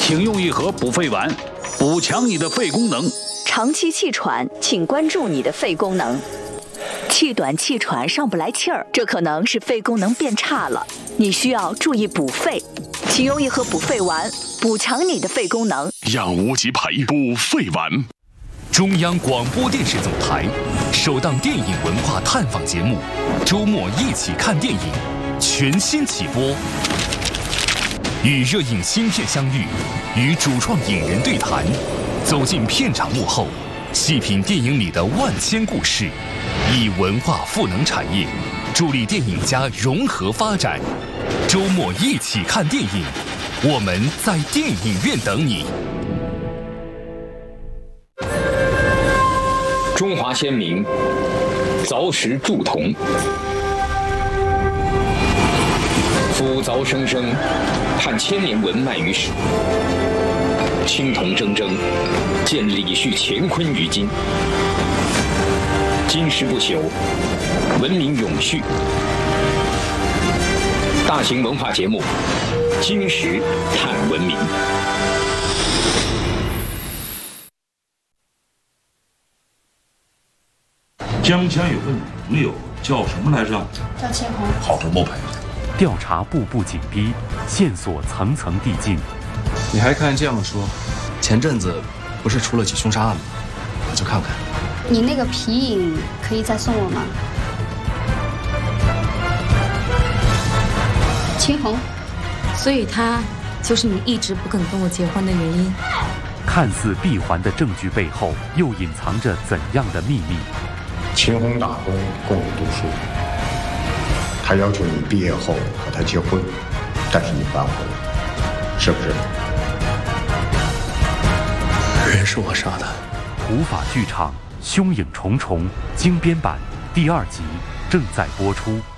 请用一盒补肺丸，补强你的肺功能。 长期气喘，请关注你的肺功能。气短气喘上不来气儿，这可能是肺功能变差了，你需要注意补肺。请用一盒补肺丸，补强你的肺功能。 养无极培补肺丸。 中央广播电视总台首档电影文化探访节目《周末一起看电影》全新起播，与热映新片相遇，与主创影人对谈，走进片场幕后，细品电影里的万千故事，以文化赋能产业，助力电影家融合发展。周末一起看电影，我们在电影院等你。 中华先民凿石铸铜，夫凿生生，盼千年文脉于史。青铜铮铮，见李旭乾坤于今。今时不朽，文明永续。大型文化节目《今时探文明》。 江江有个女朋友叫什么来着？ 叫千红。 好的，莫培。 调查步步紧逼，线索层层递进。 你还看这样说？前阵子不是出了起凶杀案吗？我去看看。 你那个皮影可以再送我吗？秦红， 所以他就是你一直不肯跟我结婚的原因。 看似闭环的证据背后，又隐藏着怎样的秘密？ 秦红打工供你读书，他要求你毕业后和他结婚，但是你反悔了，是不是？ 人是我杀的。 普法剧场《凶影重重》精编版第2集正在播出。